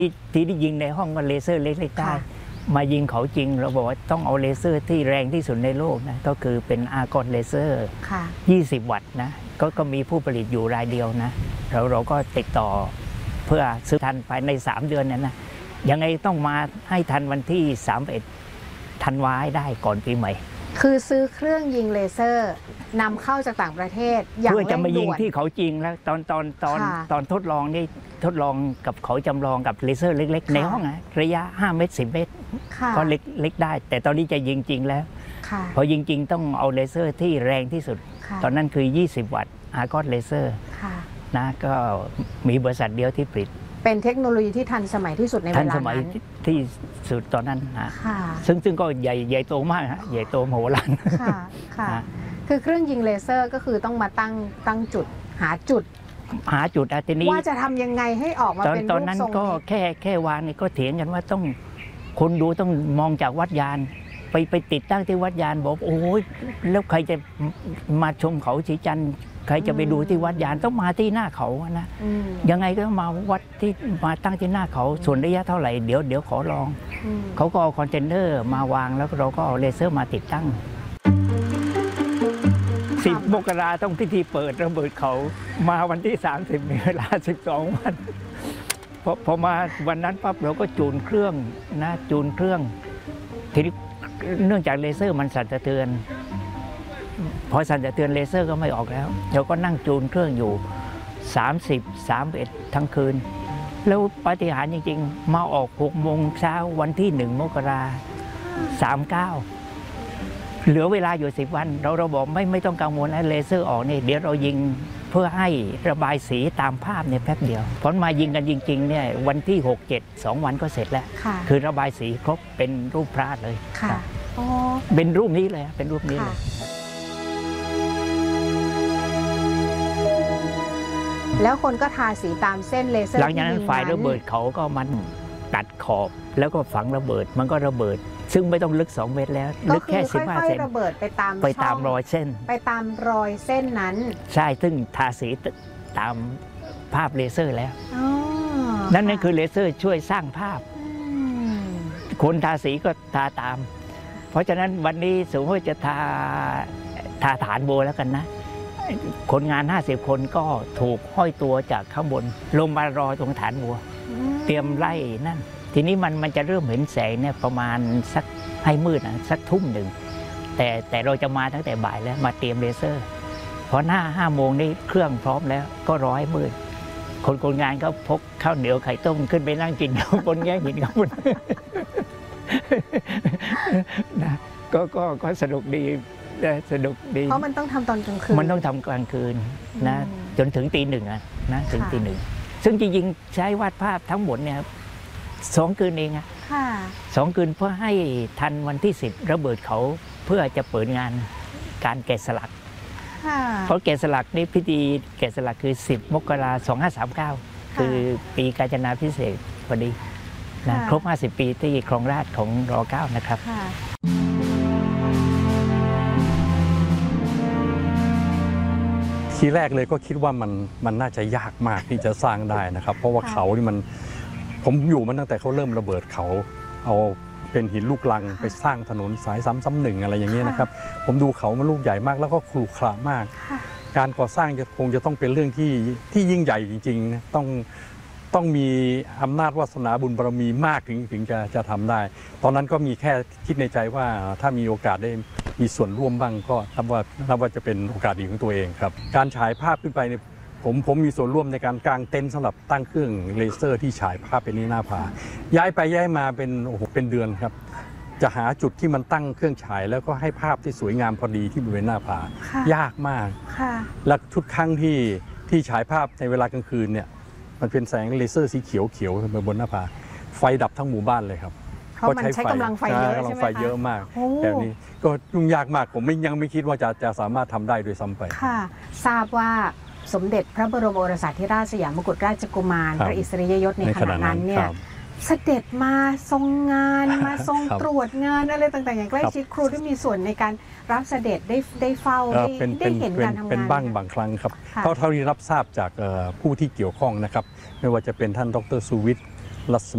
ที่ได้ยิงในห้องก็เลเซอร์เล็กๆได้มายิงเขาจริงเราบอกว่าต้องเอาเลเซอร์ที่แรงที่สุดในโลกนะก็คือเป็นอาร์กอนเลเซอร์20 วัตต์นะก็มีผู้ผลิตอยู่รายเดียวนะเราก็ติดต่อเพื่อซื้อทันภายใน3 เดือนนั้นนะยังไงต้องมาให้ทันวันที่31 ธันวาได้ก่อนปีใหม่คือซื้อเครื่องยิงเลเซอร์นำเข้าจากต่างประเทศเพื่อจะมายิงที่เขาจริงแล้วตอนทดลองนี่ทดลองกับเขาจำลองกับเลเซอร์เล็กๆในห้องระยะ5 เมตร 10 เมตรก็เล็กได้ แต่ตอนนี้จะยิงจริงแล้วพอยิงจริงต้องเอาเลเซอร์ที่แรงที่สุดตอนนั้นคือ20 วัตต์อาร์กอนเลเซอร์นะก็มีบริษัทเดียวที่ผลิตเป็นเทคโนโลยีที่ทันสมัยที่สุดในเวลานั้นทันสมัยที่สุดตอนนั้นนะซึ่งก็ใหญ่โตมากฮะใหญ่โตมโหฬารค่ะคือเครื่องยิงเลเซอร์ก็คือต้องมาตั้งจุดหาจุดทีนี้ว่าจะทำยังไงให้ออกมาเป็นรูปทรงตอนนั้นก็แค่วางนี่ก็เถียงกันว่าต้องคนดูต้องมองจากวัดยานไปติดตั้งที่วัดยานบอกโอ้ยแล้วใครจะมาชมเขาสีจันทร์ใครจะไปดูที่วัดยานต้องมาที่หน้าเขานะยังไงก็มาวัดที่มาตั้งที่หน้าเขาส่วนระยะเท่าไหร่เดี๋ยวขอลองเขาก็เอาคอนเทนเนอร์มาวางแล้วเราก็เอาเลเซอร์มาติดตั้ง10 มกราต้องพิธีเปิดระเบิดเขามาวันที่30มีเวลา12 วันพอมาวันนั้นปั๊บเราก็จูนเครื่องทีนี้เนื่องจากเลเซอร์มันสั่นสะเทือนพอสั่นสะเทือนเลเซอร์ก็ไม่ออกแล้วเราก็นั่งจูนเครื่องอยู่31ทั้งคืนแล้วปาฏิหาริย์จริงๆมาออก6 โมงเช้าวันที่1 มกรา39เหลือเวลาอยู่10 วันเราบอกไม่ต้องกังวลนะเลเซอร์ออกนี่เดี๋ยวเรายิงเพื่อให้ระบายสีตามภาพเนี่ยแป๊บเดียวพอมายิงกันจริงๆเนี่ยวันที่6-7 2 วันก็เสร็จแล้วคือระบายสีครบเป็นรูปพระเลยเป็นรูปนี้เลยเป็นรูปนี้เลยแล้วคนก็ทาสีตามเส้นเลเซอร์หลังจากนั้นฝ่ายระเบิดเขาก็มันตัดขอบแล้วก็ฝังระเบิดมันก็ระเบิดซึ่งไม่ต้องลึก2 เมตรแล้วลึกแค่15 เซนระเบิดไปตามรอยเส้นนั้นใช่ซึ่งทาสีตามภาพเลเซอร์แล้วนั่นคือเลเซอร์ช่วยสร้างภาพคนทาสีก็ทาตามเพราะฉะนั้นวันนี้สมมติจะทาฐานโบแล้วกันนะคนงาน50 คนก็ถูกห้อยตัวจากข้างบนลงมารอตรงฐานบัวเตรียมไล่นั่นทีนี้มันจะเริ่มเห็นแสงเนี่ยประมาณสักให้มืดนะสักทุ่ม 1แต่เราจะมาตั้งแต่บ่ายแล้วมาเตรียมเลเซอร์พอหน้า5 โมงนี้เครื่องพร้อมแล้วก็รอให้มืดคนงานก็พกข้าวเหนียวไข่ต้มขึ้นไปนั่งกินบนแง่หินข้างบนนะก็สนุกดีเพราะมันต้องทำตอนกลางคืนมันต้องทำกลางคืนนะจนถึงตี 1นะถึงตี 1ซึ่งจริงๆใช้วาดภาพทั้งหมดเนี่ย2 คืนเองอะ2 คืนเพื่อให้ทันวันที่10ระเบิดเขาเพื่อจะเปิดงานการแกะสลักเพราะแกะสลักนี่พิธีแกะสลักคือ10 มกราคม 2539คือปีกาญจนาภิเษกพอดีนะครบ50 ปีที่ครองราชย์ของร.9นะครับทีแรกเลยก็คิดว่ามันน่าจะยากมากที่จะสร้างได้นะครับเพราะว่าเขานี่ผมอยู่มันตั้งแต่เขาเริ่มระเบิดเขาเอาเป็นหินลูกลังไปสร้างถนนสายซ้ำ1อะไรอย่างเงี้ยนะครับผมดูเขามันลูกใหญ่มากแล้วก็ขรุขระมากการก่อสร้างคงจะต้องเป็นเรื่องที่ยิ่งใหญ่จริงๆต้องมีอำนาจวาสนาบุญบารมีมากถึงจะทำได้ตอนนั้นก็มีแค่คิดในใจว่าถ้ามีโอกาสได้มีส่วนร่วมบ้างก็นับว่าจะเป็นโอกาสดีของตัวเองครับการฉายภาพขึ้นไปเนี่ยผมมีส่วนร่วมในการกางเต็นท์สำหรับตั้งเครื่องเลเซอร์ที่ฉายภาพเป็นหน้าผาย้ายไปย้ายมาเป็นเดือนครับจะหาจุดที่มันตั้งเครื่องฉายแล้วก็ให้ภาพที่สวยงามพอดีที่บริเวณหน้าผายากมากและทุกครั้งที่ฉายภาพในเวลากลางคืนเนี่ยมันเป็นแสงเลเซอร์สีเขียวบนหน้าผาไฟดับทั้งหมู่บ้านเลยครับเพราะมันใช้กำลังไฟเยอะใช่ไหมคะเยอะมากแบบนี้ก็ยุ่งยากมากผมยังไม่คิดว่าจะสามารถทำได้โดยซ้ำไปค่ะทราบว่าสมเด็จพระบรมโอรสาธิราชสยามกุฎราชกุมารพระอิสริยยศในขณะนั้นเนี่ยเสด็จมาทรงงานมาทรงตรวจงานอะไรต่างๆอย่างใกล้ชิดครูได้มีส่วนในการรับเสด็จได้เฝ้าได้เห็นการทำงานเป็นบางครั้งครับเท่าที่รับทราบจากผู้ที่เกี่ยวข้องนะครับไม่ว่าจะเป็นท่านดร.สุวิทย์รัศ